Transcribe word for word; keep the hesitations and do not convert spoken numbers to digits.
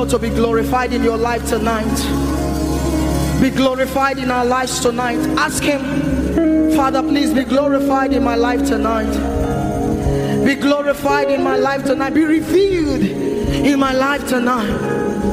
Lord to be glorified in your life tonight. Be glorified in our lives tonight. Ask him, Father, please be glorified in my life tonight. Be glorified in my life tonight. Be revealed in my life tonight.